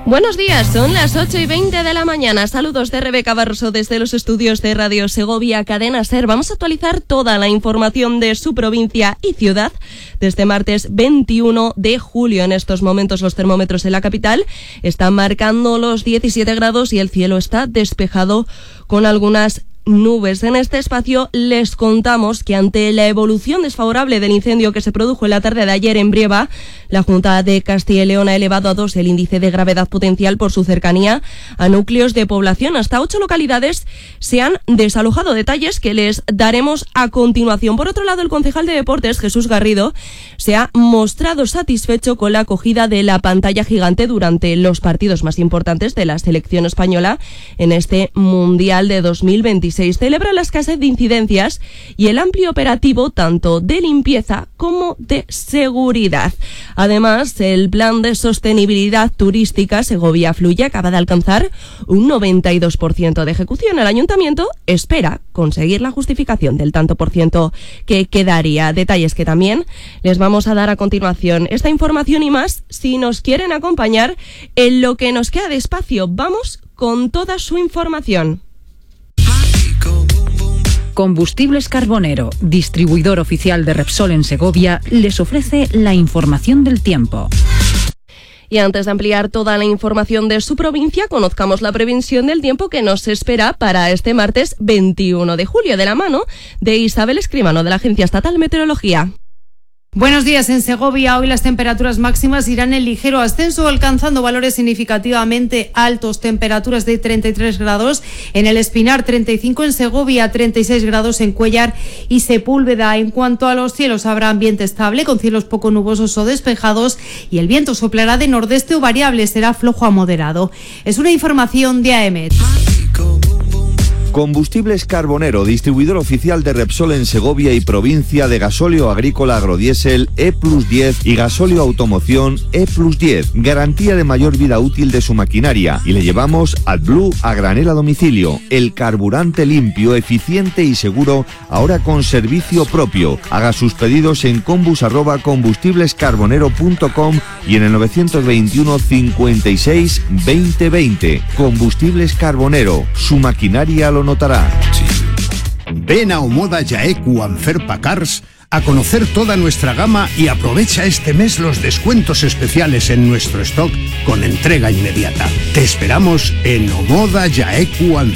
Buenos días, son las 8:20 de la mañana. Saludos de Rebeca Barroso desde los estudios de Radio Segovia Cadena SER. Vamos a actualizar toda la información de su provincia y ciudad desde martes 21 de julio. En estos momentos los termómetros en la capital están marcando los 17 grados y el cielo está despejado con algunas nubes. En este espacio les contamos que ante la evolución desfavorable del incendio que se produjo en la tarde de ayer en Brieva, la Junta de Castilla y León ha elevado a 2 el índice de gravedad potencial por su cercanía a núcleos de población. Hasta 8 localidades se han desalojado, detalles que les daremos a continuación. Por otro lado, el concejal de Deportes, Jesús Garrido, se ha mostrado satisfecho con la acogida de la pantalla gigante durante los partidos más importantes de la selección española en este Mundial de 2026. Celebra la escasez de incidencias y el amplio operativo tanto de limpieza como de seguridad. Además, el plan de sostenibilidad turística Segovia Fluye acaba de alcanzar un 92% de ejecución. El ayuntamiento espera conseguir la justificación del tanto por ciento que quedaría. Detalles que también les vamos a dar a continuación. Esta información y más, si nos quieren acompañar en lo que nos queda de espacio, vamos con toda su información. Combustibles Carbonero, distribuidor oficial de Repsol en Segovia, les ofrece la información del tiempo. Y antes de ampliar toda la información de su provincia, conozcamos la previsión del tiempo que nos espera para este martes 21 de julio, de la mano de Isabel Escribano, de la Agencia Estatal de Meteorología. Buenos días. En Segovia hoy las temperaturas máximas irán en ligero ascenso, alcanzando valores significativamente altos. Temperaturas de 33 grados en el Espinar, 35 en Segovia, 36 grados en Cuéllar y Sepúlveda. En cuanto a los cielos, habrá ambiente estable con cielos poco nubosos o despejados y el viento soplará de nordeste o variable, será flojo a moderado. Es una información de AEMET. Combustibles Carbonero, distribuidor oficial de Repsol en Segovia y provincia, de gasóleo agrícola agrodiésel E+10 y gasóleo automoción E+10. Garantía de mayor vida útil de su maquinaria. Y le llevamos AdBlue a granel a domicilio. El carburante limpio, eficiente y seguro, ahora con servicio propio. Haga sus pedidos en combus@combustiblescarbonero.com y en el 921 56 20 20. Combustibles Carbonero, su maquinaria lo notará. Ven a Omoda Jaeku Anferpa Cars a conocer toda nuestra gama y aprovecha este mes los descuentos especiales en nuestro stock con entrega inmediata. Te esperamos en Omoda Jaeku Anferpa.